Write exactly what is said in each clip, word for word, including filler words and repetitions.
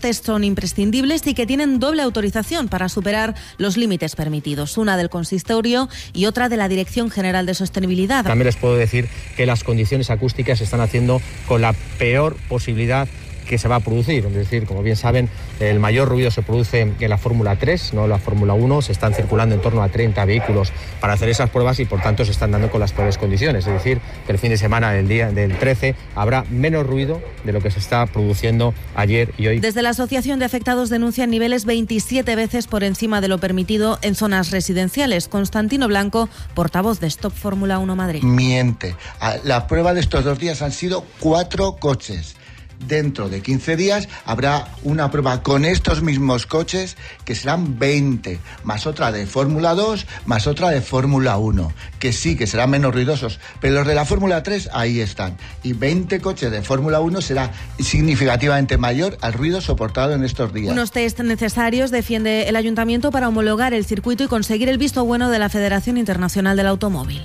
test son imprescindibles y que tienen doble autorización para superar los límites permitidos, una del consistorio y otra de la Dirección General de Sostenibilidad. También les puedo decir que las condiciones acústicas se están haciendo con la peor posibilidad que se va a producir. Es decir, como bien saben, el mayor ruido se produce en la Fórmula tres, no en la Fórmula uno. Se están circulando en torno a treinta vehículos para hacer esas pruebas y por tanto se están dando con las peores condiciones. Es decir, que el fin de semana del día del trece habrá menos ruido de lo que se está produciendo ayer y hoy. Desde la Asociación de Afectados denuncian niveles veintisiete veces por encima de lo permitido en zonas residenciales. Constantino Blanco, portavoz de Stop Fórmula uno Madrid. Miente. La prueba de estos dos días han sido cuatro coches. Dentro de quince días habrá una prueba con estos mismos coches que serán veinte, más otra de Fórmula dos, más otra de Fórmula uno, que sí, que serán menos ruidosos, pero los de la Fórmula tres ahí están. Y veinte coches de Fórmula uno será significativamente mayor al ruido soportado en estos días. Unos test necesarios defiende el Ayuntamiento para homologar el circuito y conseguir el visto bueno de la Federación Internacional del Automóvil.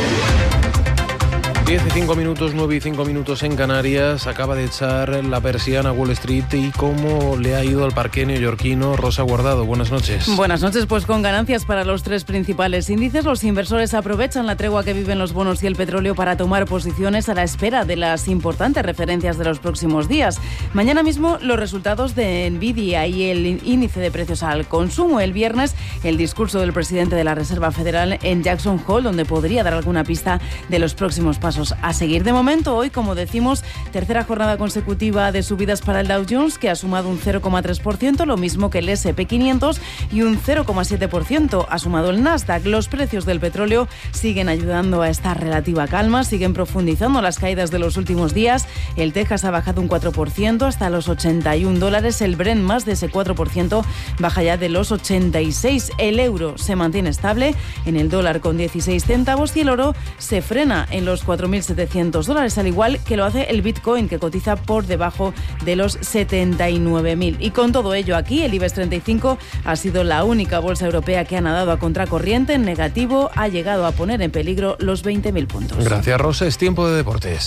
diez y cinco minutos, nueve y cinco minutos en Canarias. Acaba de echar la persiana Wall Street. ¿Y cómo le ha ido al parque neoyorquino? Rosa Guardado, buenas noches. Buenas noches, pues con ganancias para los tres principales índices. Los inversores aprovechan la tregua que viven los bonos y el petróleo para tomar posiciones a la espera de las importantes referencias de los próximos días. Mañana mismo los resultados de Nvidia y el índice de precios al consumo. El viernes el discurso del presidente de la Reserva Federal en Jackson Hole, donde podría dar alguna pista de los próximos pasos a seguir. De momento, hoy, como decimos, tercera jornada consecutiva de subidas para el Dow Jones, que ha sumado un cero coma tres por ciento, lo mismo que el ese and pe quinientos, y un cero coma siete por ciento ha sumado el Nasdaq. Los precios del petróleo siguen ayudando a esta relativa calma, siguen profundizando las caídas de los últimos días. El Texas ha bajado un cuatro por ciento hasta los ochenta y un dólares, el Brent más de ese cuatro por ciento baja ya de los ochenta y seis. El euro se mantiene estable en el dólar con dieciséis centavos y el oro se frena en los cuatro mil setecientos dólares, al igual que lo hace el Bitcoin, que cotiza por debajo de los setenta y nueve mil. Y con todo ello aquí, el IBEX treinta y cinco ha sido la única bolsa europea que ha nadado a contracorriente. En negativo, ha llegado a poner en peligro los veinte mil puntos. Gracias, Rosa. Es tiempo de deportes.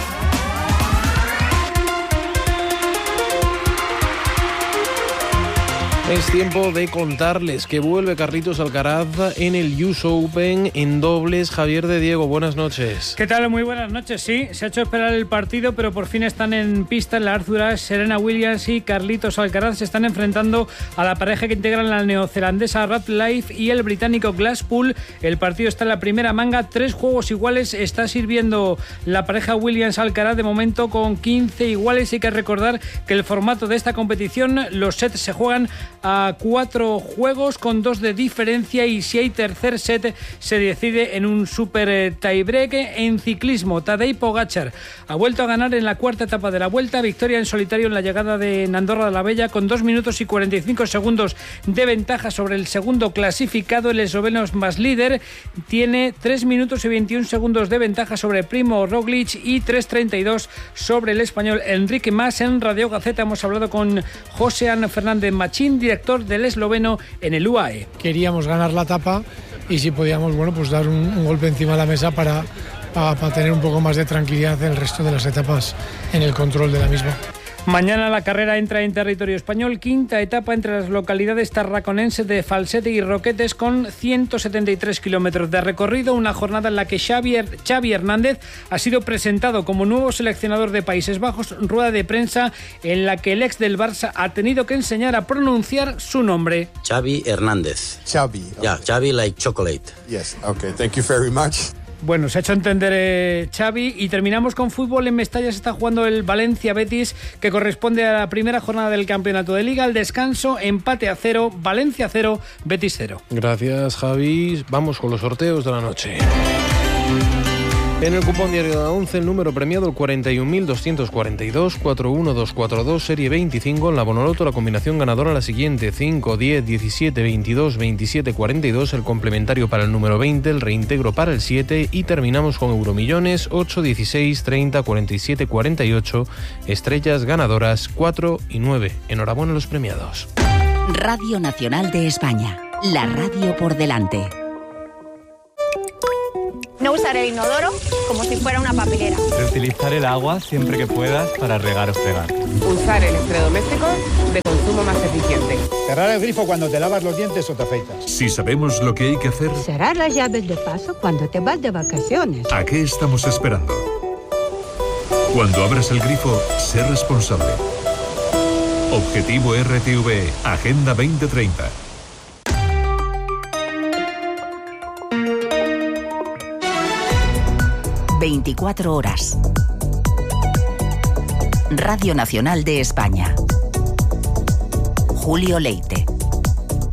Es tiempo de contarles que vuelve Carlitos Alcaraz en el U S Open en dobles. Javier de Diego, buenas noches. ¿Qué tal? Muy buenas noches. Sí, se ha hecho esperar el partido, pero por fin están en pista en la Arthur. Serena Williams y Carlitos Alcaraz se están enfrentando a la pareja que integran la neozelandesa Radcliffe y el británico Glasspool. El partido está en la primera manga, tres juegos iguales. Está sirviendo la pareja Williams-Alcaraz de momento con quince iguales. Hay que recordar que el formato de esta competición, los sets se juegan a cuatro juegos con dos de diferencia, y si hay tercer set se decide en un super tiebreak. En ciclismo, Tadej Pogačar ha vuelto a ganar en la cuarta etapa de la Vuelta, victoria en solitario en la llegada de Andorra la Vella con dos minutos y cuarenta y cinco segundos de ventaja sobre el segundo clasificado. El esloveno es más líder, tiene tres minutos y veintiún segundos de ventaja sobre Primo Roglic y tres treinta y dos sobre el español Enrique Mas. En Radio Gaceta hemos hablado con José Ana Fernández Machín, director del esloveno en el U A E. Queríamos ganar la etapa y si podíamos, bueno, pues dar un, un golpe encima de la mesa para, para, para tener un poco más de tranquilidad en el resto de las etapas en el control de la misma. Mañana la carrera entra en territorio español, quinta etapa entre las localidades tarraconenses de Falsete y Roquetes con ciento setenta y tres kilómetros de recorrido, una jornada en la que Xavi, Xavi Hernández ha sido presentado como nuevo seleccionador de Países Bajos, rueda de prensa en la que el ex del Barça ha tenido que enseñar a pronunciar su nombre. Xavi Hernández. Xavi. Okay. Yeah, Xavi like chocolate. Yes, okay, thank you very much. Bueno, se ha hecho entender eh, Xavi. Y terminamos con fútbol. En Mestalla se está jugando el Valencia-Betis, que corresponde a la primera jornada del campeonato de Liga. Al descanso, empate a cero, Valencia cero, Betis cero. Gracias, Javi. Vamos con los sorteos de la noche. En el cupón diario de la once, el número premiado el cuarenta y un mil doscientos cuarenta y dos, cuatro uno dos cuatro dos, serie veinticinco. En la Bonoloto la combinación ganadora la siguiente: cinco, diez, diecisiete, veintidós, veintisiete, cuarenta y dos. El complementario para el número veinte, el reintegro para el siete. Y terminamos con Euromillones: ocho, dieciséis, treinta, cuarenta y siete, cuarenta y ocho. Estrellas ganadoras cuatro y nueve. Enhorabuena a los premiados. Radio Nacional de España. La radio por delante. No usar el inodoro como si fuera una papelera. Reutilizar el agua siempre que puedas para regar o fregar. Usar electrodomésticos de Cerrar el grifo cuando te lavas los dientes o te afeitas. Si sabemos lo que hay que hacer... Cerrar las llaves de paso cuando te vas de vacaciones. ¿A qué estamos esperando? Cuando abras el grifo, sé responsable. Objetivo R T V E, Agenda veinte treinta. veinticuatro horas. Radio Nacional de España. Julio Leite.